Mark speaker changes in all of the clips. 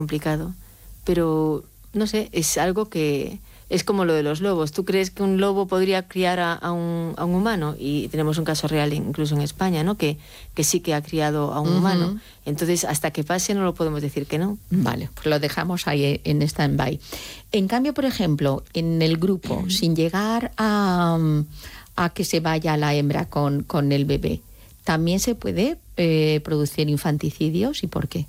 Speaker 1: complicado, pero no sé, es algo que es como lo de los lobos. ¿Tú crees que un lobo podría criar a un humano? Y tenemos un caso real incluso en España, ¿no? Que sí que ha criado a un humano. Entonces, hasta que pase no lo podemos decir que no.
Speaker 2: Vale, pues lo dejamos ahí en stand-by. En cambio, por ejemplo, en el grupo, sin llegar a que se vaya la hembra con el bebé, ¿también se puede producir infanticidios? ¿Y por qué?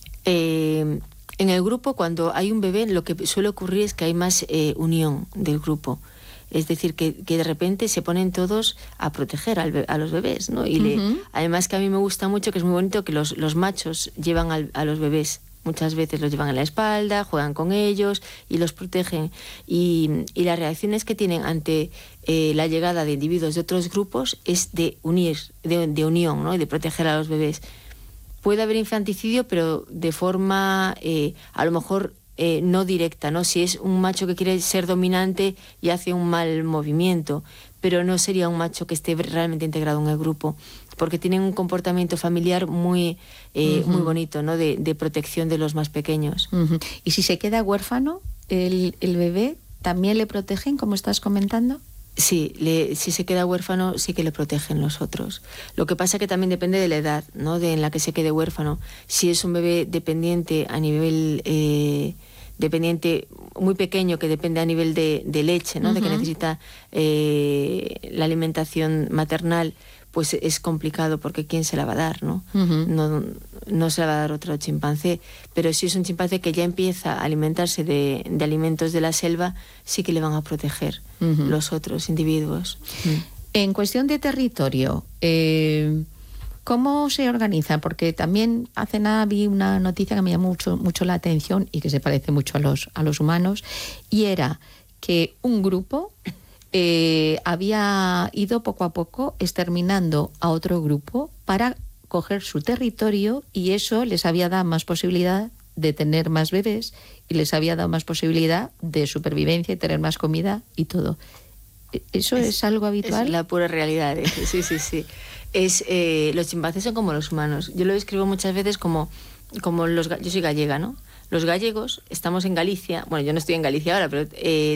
Speaker 1: En el grupo, cuando hay un bebé, lo que suele ocurrir es que hay más unión del grupo. Es decir, que de repente se ponen todos a proteger a los bebés, ¿no? Y además que a mí me gusta mucho, que es muy bonito, que los machos llevan a los bebés. Muchas veces los llevan en la espalda, juegan con ellos y los protegen. Y las reacciones que tienen ante la llegada de individuos de otros grupos es de unión, ¿no? Y de proteger a los bebés. Puede haber infanticidio, pero de forma a lo mejor no directa, ¿no? Si es un macho que quiere ser dominante y hace un mal movimiento, pero no sería un macho que esté realmente integrado en el grupo, porque tienen un comportamiento familiar muy bonito, ¿no? De protección de los más pequeños.
Speaker 2: ¿Y si se queda huérfano el bebé, también le protegen, como estás comentando?
Speaker 1: Sí, si se queda huérfano sí que le protegen los otros. Lo que pasa que también depende de la edad, ¿no? En la que se quede huérfano. Si es un bebé dependiente a nivel dependiente muy pequeño, que depende a nivel de leche, ¿no? De que necesita la alimentación maternal, pues es complicado, porque ¿quién se la va a dar, no? No se la va a dar otro chimpancé. Pero si es un chimpancé que ya empieza a alimentarse de alimentos de la selva, sí que le van a proteger los otros individuos.
Speaker 2: En cuestión de territorio, ¿cómo se organiza? Porque también hace nada vi una noticia que me llamó mucho la atención y que se parece mucho a los humanos, y era que un grupo había ido poco a poco exterminando a otro grupo para coger su territorio, y eso les había dado más posibilidad de tener más bebés y les había dado más posibilidad de supervivencia y tener más comida y todo. ¿Eso es algo habitual?
Speaker 1: Es la pura realidad. Sí. Los chimpancés son como los humanos. Yo lo describo muchas veces como yo soy gallega, ¿no? Los gallegos estamos en Galicia. Bueno, yo no estoy en Galicia ahora, pero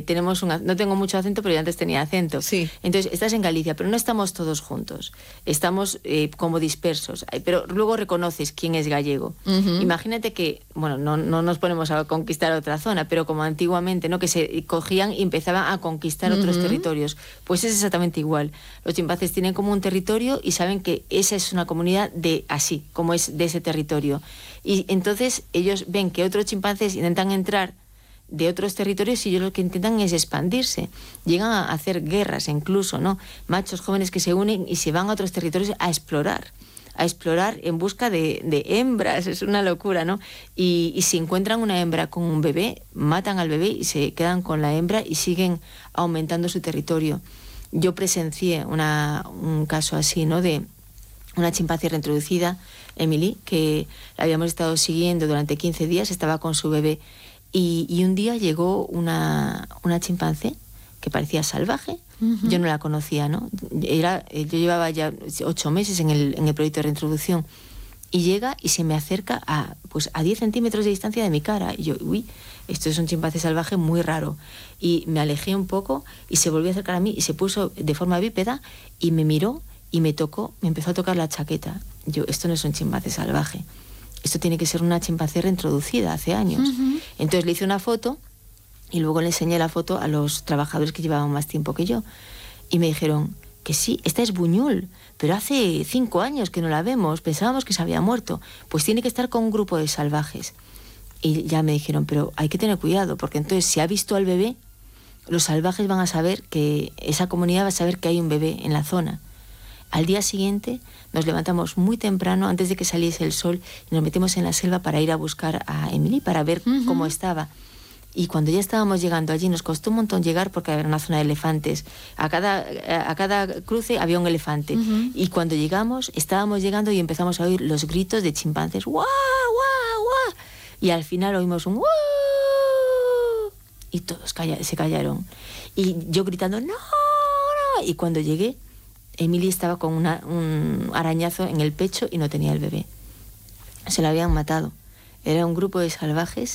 Speaker 1: no tengo mucho acento, pero yo antes tenía acento.
Speaker 2: Sí.
Speaker 1: Entonces, estás en Galicia, pero no estamos todos juntos. Estamos como dispersos. Pero luego reconoces quién es gallego. Imagínate que, bueno, no nos ponemos a conquistar otra zona, pero como antiguamente, ¿no? Que se cogían y empezaban a conquistar otros territorios. Pues es exactamente igual. Los chimpancés tienen como un territorio y saben que esa es una comunidad como es de ese territorio. Y entonces ellos ven que otros chimpancés intentan entrar de otros territorios y ellos lo que intentan es expandirse. Llegan a hacer guerras incluso, ¿no? Machos jóvenes que se unen y se van a otros territorios a explorar en busca de hembras. Es una locura, ¿no? Y si encuentran una hembra con un bebé, matan al bebé y se quedan con la hembra y siguen aumentando su territorio. Yo presencié un caso así, ¿no? De una chimpancé reintroducida, Emily, que la habíamos estado siguiendo durante 15 días, estaba con su bebé, y un día llegó una chimpancé que parecía salvaje. Yo no la conocía, ¿no? Yo llevaba ya 8 meses en el proyecto de reintroducción, y llega y se me acerca a 10 centímetros de distancia de mi cara. Y yo, esto es un chimpancé salvaje muy raro. Y me alejé un poco y se volvió a acercar a mí y se puso de forma bípeda y me miró y me empezó a tocar la chaqueta. Esto no es un chimpancé salvaje, esto tiene que ser una chimpancé reintroducida hace años. Entonces le hice una foto y luego le enseñé la foto a los trabajadores que llevaban más tiempo que yo, y me dijeron que sí, esta es Buñol, pero hace 5 años que no la vemos, pensábamos que se había muerto, pues tiene que estar con un grupo de salvajes. Y ya me dijeron, pero hay que tener cuidado, porque entonces si ha visto al bebé, los salvajes van a saber que esa comunidad va a saber que hay un bebé en la zona. Al día siguiente nos levantamos muy temprano, antes de que saliese el sol, y nos metimos en la selva para ir a buscar a Emily, para ver cómo estaba. Y cuando ya estábamos llegando allí, nos costó un montón llegar porque era una zona de elefantes. A cada cruce había un elefante. Y cuando llegamos, estábamos llegando y empezamos a oír los gritos de chimpancés. ¡Guau, guau, guau! Y al final oímos un ¡guau! Y todos se callaron. Y yo gritando ¡no, no! Y cuando llegué, Emily estaba con un arañazo en el pecho y no tenía el bebé. Se lo habían matado. Era un grupo de salvajes